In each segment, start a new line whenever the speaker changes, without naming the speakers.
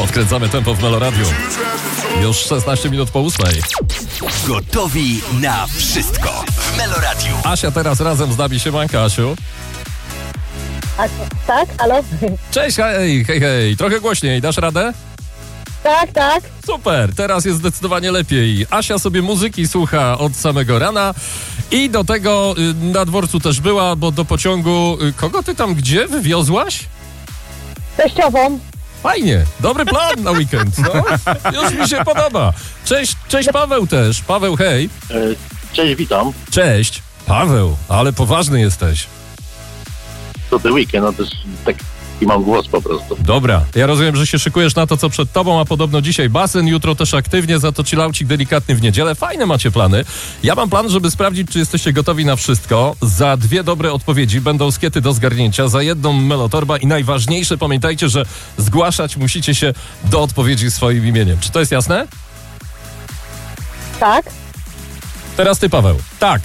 Podkręcamy tempo w Meloradiu. Już 16 minut po 8.
Gotowi na wszystko w Meloradiu.
Asia teraz razem z nami. Siemanka, Asiu.
Tak, halo?
Cześć, hej. Trochę głośniej, dasz radę?
Tak.
Super, teraz jest zdecydowanie lepiej. Asia sobie muzyki słucha od samego rana i do tego na dworcu też była, bo do pociągu... Kogo ty tam gdzie wywiozłaś?
Teściową.
Fajnie, dobry plan na weekend, no. Już mi się podoba. Cześć Paweł też. Paweł, hej.
Cześć, witam.
Cześć. Paweł, ale poważny jesteś.
To ten weekend, no też taki mam głos po prostu.
Dobra, ja rozumiem, że się szykujesz na to, co przed tobą, a podobno dzisiaj basen, jutro też aktywnie, za to chillaucik delikatny w niedzielę. Fajne macie plany. Ja mam plan, żeby sprawdzić, czy jesteście gotowi na wszystko. Za 2 dobre odpowiedzi będą skiety do zgarnięcia, za 1 melotorba i najważniejsze, pamiętajcie, że zgłaszać musicie się do odpowiedzi swoim imieniem. Czy to jest jasne?
Tak.
Teraz ty, Paweł. Tak.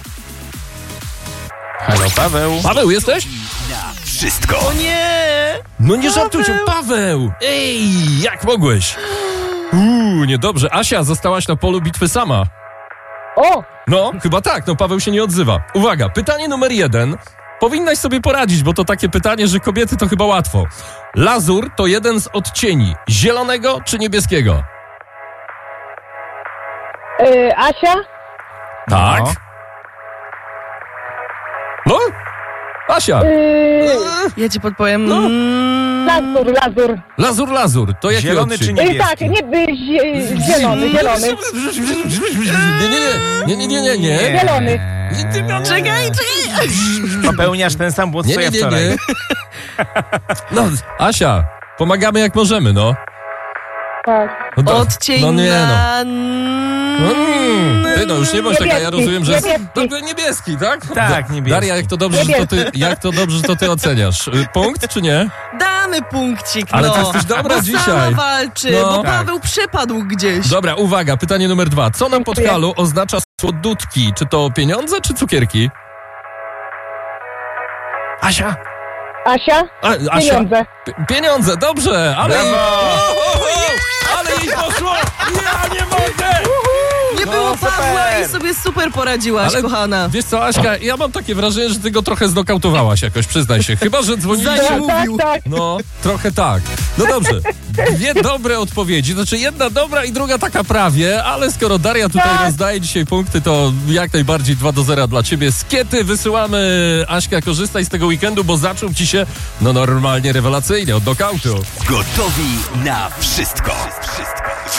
Halo, Paweł.
Paweł, jesteś?
Na wszystko.
O nie!
No nie żartujcie, Paweł! Ej, jak mogłeś? Niedobrze. Asia, zostałaś na polu bitwy sama.
O!
No, chyba tak, no Paweł się nie odzywa. Uwaga, pytanie numer 1. Powinnaś sobie poradzić, bo to takie pytanie, że kobiety to chyba łatwo. Lazur to jeden z odcieni. Zielonego czy niebieskiego?
Asia?
Tak. No? Asia.
Ja ci podpowiem.
No.
Lazur.
To jaki
Zielony
odcień?
czy niebieski?
Tak, zielony.
Nie.
Zielony.
Czekaj! Popełniasz ten sam błąd, co ja wczoraj.
Nie. No, Asia, pomagamy jak możemy, no.
Tak.
No
Odcień
no nie,
na...
Ty no już nie bądź taka, ja rozumiem, że
niebieski.
niebieski, tak?
Tak, niebieski.
Daria, jak to dobrze, że to ty oceniasz. Punkt czy nie?
Damy punkcik,
Ale
no.
ty jesteś dobra
bo
dzisiaj.
sama walczy,
No.
bo
Tak.
Paweł przepadł gdzieś.
Dobra, uwaga, pytanie numer 2. Co na podkalu oznacza słodutki? Czy to pieniądze, czy cukierki? Asia?
Asia?
Asia?
Pieniądze.
Pieniądze, dobrze, ale...
Brawo!
Ale jej poszło! Ja nie mogę!
Nie było Pawła i sobie super poradziłaś,
Ale
kochana.
Wiesz co, Aśka, ja mam takie wrażenie, że ty go trochę znokautowałaś jakoś, przyznaj się. Chyba, że dzwoniliście...
Tak.
No, trochę tak. No dobrze, 2 dobre odpowiedzi, znaczy 1 dobra i druga taka prawie, ale skoro Daria tutaj rozdaje dzisiaj punkty, to jak najbardziej 2-0 dla ciebie. Skiety wysyłamy, Aśka, korzystaj z tego weekendu, bo zaczął ci się, no normalnie rewelacyjnie, od knockoutu.
Gotowi na wszystko. W